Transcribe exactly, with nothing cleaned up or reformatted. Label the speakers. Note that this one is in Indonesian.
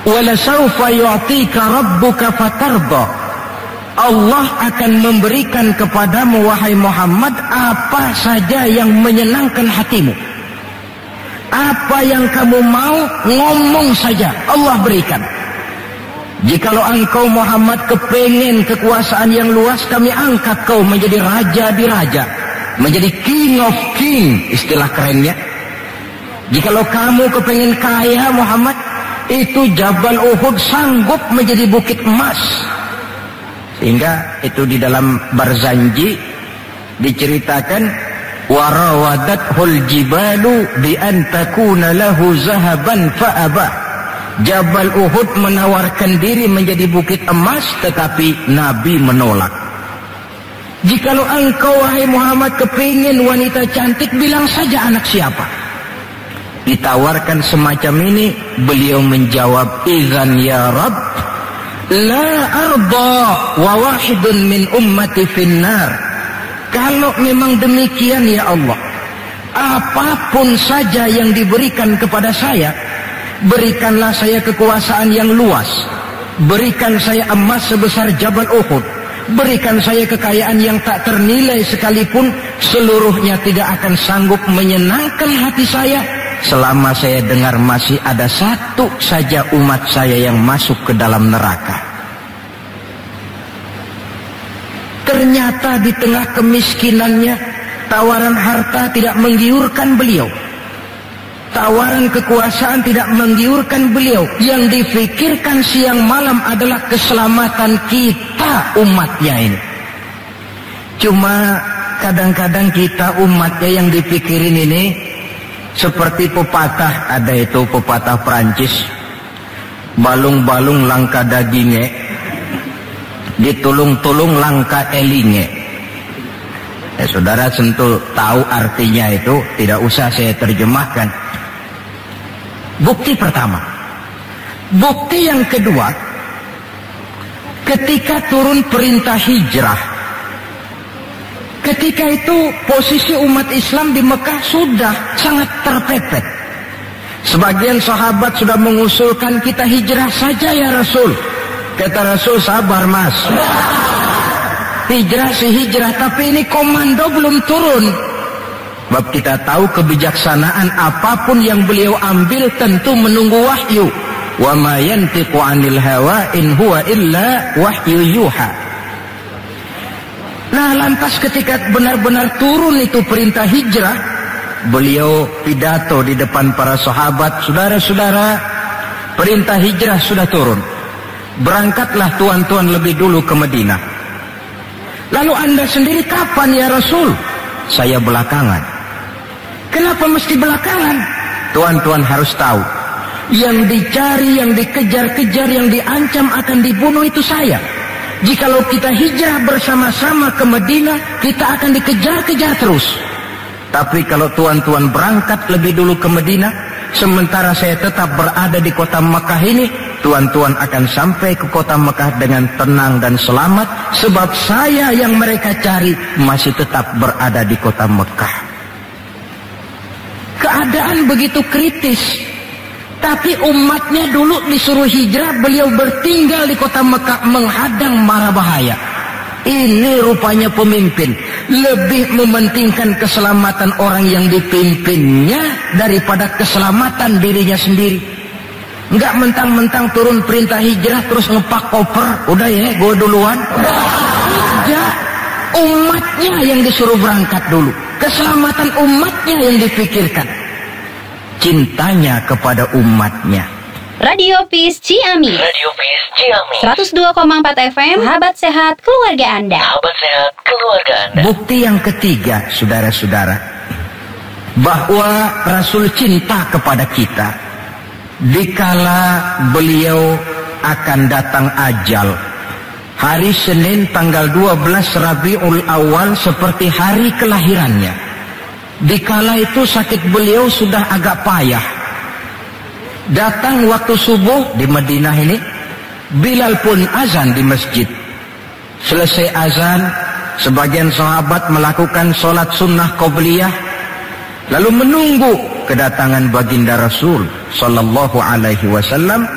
Speaker 1: wala sawfa yu'tika rabbuka fatarda. Allah akan memberikan kepadamu wahai Muhammad apa saja yang menyenangkan hatimu. Apa yang kamu mau, ngomong saja, Allah berikan. Jikalau engkau Muhammad kepengen kekuasaan yang luas, kami angkat kau menjadi raja di raja, menjadi king of king, istilah kerennya. Jikalau kamu kepengen kaya Muhammad, itu Jabal Uhud sanggup menjadi bukit emas. Sehingga itu di dalam Barzanji diceritakan, warawadathul jibalu bi an takuna lahu zahaban fa'aba. Jabal Uhud menawarkan diri menjadi bukit emas, tetapi Nabi menolak. Jikalau engkau wahai Muhammad kepingin wanita cantik, bilang saja anak siapa. Ditawarkan semacam ini, beliau menjawab, idzan ya Rabb, la arda wa wahidun min ummati finnar. Kalau memang demikian ya Allah, apapun saja yang diberikan kepada saya, berikanlah saya kekuasaan yang luas, berikan saya emas sebesar Jabal Uhud, berikan saya kekayaan yang tak ternilai sekalipun, seluruhnya tidak akan sanggup menyenangkan hati saya selama saya dengar masih ada satu saja umat saya yang masuk ke dalam neraka. Ternyata di tengah kemiskinannya, tawaran harta tidak menggiurkan beliau, tawaran kekuasaan tidak menggiurkan beliau. Yang difikirkan siang malam adalah keselamatan kita umatnya ini. Cuma kadang-kadang kita umatnya yang dipikirin ini seperti pepatah, ada itu pepatah Perancis, balung-balung langka dagingnya, ditulung-tulung langka elingnya. Ya, saudara tentu tahu artinya itu, tidak usah saya terjemahkan. Bukti pertama. Bukti yang kedua, ketika turun perintah hijrah, ketika itu posisi umat Islam di Mekah sudah sangat terpepet. Sebagian sahabat sudah mengusulkan, kita hijrah saja ya Rasul. Kata Rasul, sabar mas, hijrah sih hijrah, tapi ini komando belum turun. Sebab kita tahu kebijaksanaan apapun yang beliau ambil tentu menunggu wahyu. Wa ma yantiqu 'anil hawa in huwa illa wahyu yuha. Nah, lantas ketika benar-benar turun itu perintah hijrah, beliau pidato di depan para sahabat, saudara-saudara, perintah hijrah sudah turun. Berangkatlah tuan-tuan lebih dulu ke Madinah. Lalu anda sendiri kapan ya Rasul? Saya belakangan. Kenapa mesti belakangan? Tuan-tuan harus tahu, yang dicari, yang dikejar-kejar, yang diancam akan dibunuh itu saya. Jikalau kita hijrah bersama-sama ke Madinah, kita akan dikejar-kejar terus. Tapi kalau tuan-tuan berangkat lebih dulu ke Madinah, sementara saya tetap berada di kota Mekah ini, tuan-tuan akan sampai ke kota Mekah dengan tenang dan selamat, sebab saya yang mereka cari masih tetap berada di kota Mekah. Keadaan begitu kritis, tapi umatnya dulu disuruh hijrah, beliau bertinggal di kota Mekah menghadang mara bahaya. Ini rupanya pemimpin lebih mementingkan keselamatan orang yang dipimpinnya daripada keselamatan dirinya sendiri. Enggak mentang-mentang turun perintah hijrah terus ngepak koper, udah ya gue duluan. Enggak, umatnya yang disuruh berangkat dulu, keselamatan umatnya yang dipikirkan, cintanya kepada umatnya.
Speaker 2: Radio Peace Ciami.
Speaker 3: Radio Peace Ciami.
Speaker 2: seratus dua koma empat F M. Sahabat sehat keluarga Anda.
Speaker 3: Sahabat sehat keluarga Anda.
Speaker 1: Bukti yang ketiga, saudara-saudara, bahwa Rasul cinta kepada kita dikala beliau akan datang ajal. Hari Senin tanggal dua belas Rabiul Awal seperti hari kelahirannya. Dikala itu sakit beliau sudah agak payah. Datang waktu subuh di Madinah ini, Bilal pun azan di masjid. Selesai azan, sebagian sahabat melakukan sholat sunnah qobliyah, lalu menunggu kedatangan baginda Rasul sallallahu alaihi wasallam.